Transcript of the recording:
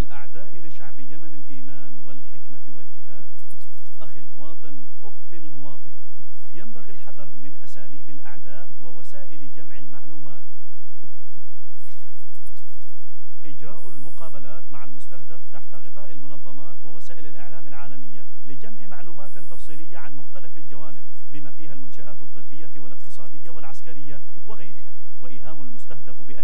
الأعداء لشعب يمن الإيمان والحكمة والجهاد. أخي المواطن، أختي المواطنة، ينبغي الحذر من أساليب الأعداء ووسائل جمع المعلومات. إجراء المقابلات مع المستهدف تحت غطاء المنظمات ووسائل الإعلام العالمية لجمع معلومات تفصيلية عن مختلف الجوانب بما فيها المنشآت الطبية والاقتصادية والعسكرية وغيرها، وإيهام المستهدف بأن